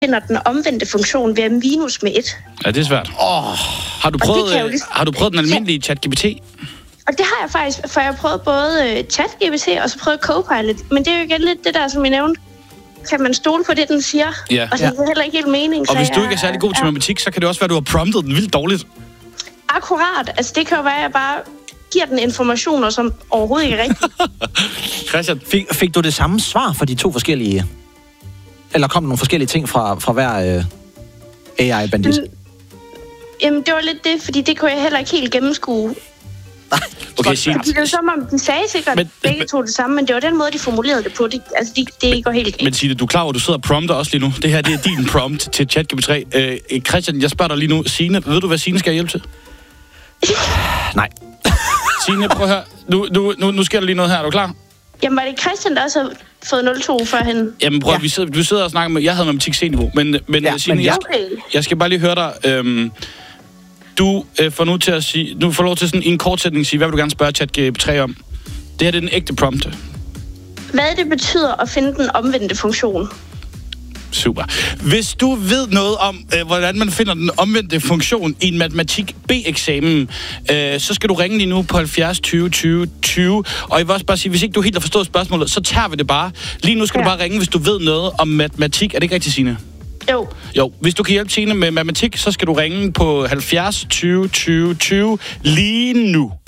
finder den omvendte funktion ved at minus med 1. Ja, det er svært. Har du prøvet den almindelige ChatGPT? Og det har jeg faktisk, for jeg har prøvet både ChatGPT og så prøvet Copilot. Men det er jo igen lidt det der, som jeg nævnte. Kan man stole på det, den siger? Ja. Og det er heller ikke helt mening. Og hvis du ikke er særlig god til matematik, så kan det også være, at du har promptet den vildt dårligt. Akkurat. Altså, det kan jo være, at jeg bare giver den informationer, som overhovedet ikke er rigtigt. Christian, fik du det samme svar for de to forskellige... Eller kom der nogle forskellige ting fra hver AI-bandit? Jamen, det var lidt det, fordi det kunne jeg heller ikke helt gennemskue. Okay, Signe. Fordi det var som om, den sagde sikkert begge to det samme, men det var den måde, de formulerede det på. Det går helt galt. Men Signe, du er klar over, at du sidder og prompter også lige nu. Det her, det er din prompt til ChatGPT. Christian, jeg spørger dig lige nu. Signe, ved du, hvad Signe skal hjælpe til? Nej. Signe, prøv at høre. Nu sker der lige noget her. Er du klar? Jamen, var det Christian, der også havde fået 0,2 førhen? Jamen, prøv at vi sidder og snakker med... Jeg havde matematik C-niveau, men Signe, jeg skal bare lige høre dig... Du får nu til at sige... Nu får lov til sådan i en kort sætning sige, hvad vil du gerne spørge ChatGPT om? Det her det er den ægte prompt. Hvad det betyder at finde den omvendte funktion? Super. Hvis du ved noget om, hvordan man finder den omvendte funktion i en matematik B-eksamen, så skal du ringe lige nu på 70 20 20 20. Og jeg vil også bare sige, hvis ikke du helt har forstået spørgsmålet, så tager vi det bare. Lige nu skal du bare ringe, hvis du ved noget om matematik. Er det ikke rigtigt, Signe? Jo, hvis du kan hjælpe Signe med matematik, så skal du ringe på 70 20 20 20 lige nu.